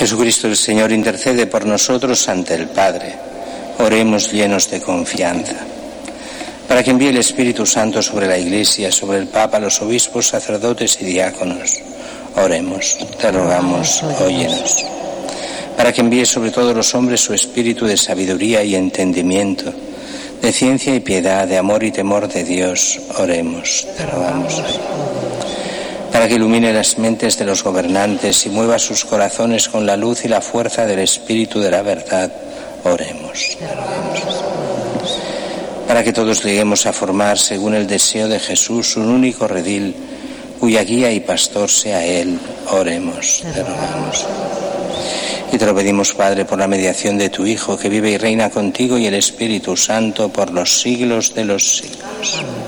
Jesucristo el Señor intercede por nosotros ante el Padre. Oremos llenos de confianza. Para que envíe el Espíritu Santo sobre la Iglesia, sobre el Papa, los obispos, sacerdotes y diáconos. Oremos, te rogamos, óyenos. Para que envíe sobre todos los hombres su espíritu de sabiduría y entendimiento, de ciencia y piedad, de amor y temor de Dios. Oremos, te rogamos. Para que ilumine las mentes de los gobernantes y mueva sus corazones con la luz y la fuerza del Espíritu de la verdad. Oremos, te rogamos. Para que todos lleguemos a formar, según el deseo de Jesús, un único redil, cuya guía y pastor sea Él. Oremos, te rogamos. Y te lo pedimos, Padre, por la mediación de tu Hijo, que vive y reina contigo y el Espíritu Santo por los siglos de los siglos.